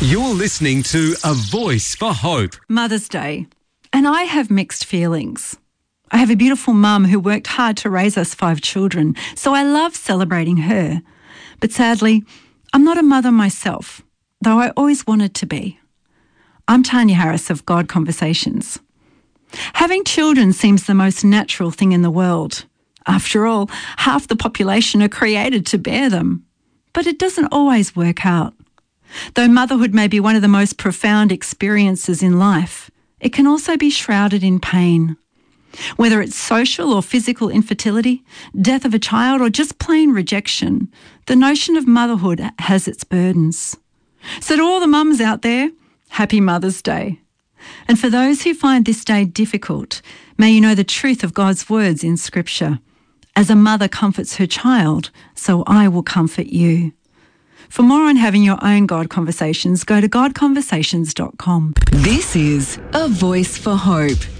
You're listening to A Voice for Hope. Mother's Day. And I have mixed feelings. I have a beautiful mum who worked hard to raise us 5 children, so I love celebrating her. But sadly, I'm not a mother myself, though I always wanted to be. I'm Tanya Harris of God Conversations. Having children seems the most natural thing in the world. After all, half the population are created to bear them. But it doesn't always work out. Though motherhood may be one of the most profound experiences in life, it can also be shrouded in pain. Whether it's social or physical infertility, death of a child, or just plain rejection, the notion of motherhood has its burdens. So to all the mums out there, happy Mother's Day. And for those who find this day difficult, may you know the truth of God's words in Scripture. As a mother comforts her child, so I will comfort you. For more on having your own God Conversations, go to godconversations.com. This is A Voice for Hope.